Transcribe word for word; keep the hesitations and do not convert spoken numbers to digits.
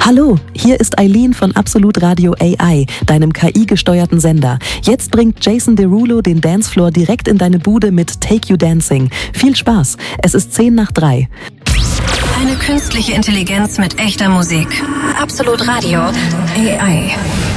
Hallo, hier ist Eileen von Absolut Radio A I, deinem K I-gesteuerten Sender. Jetzt bringt Jason Derulo den Dancefloor direkt in deine Bude mit Take You Dancing. Viel Spaß, es ist zehn nach drei. Eine künstliche Intelligenz mit echter Musik. Absolut Radio A I.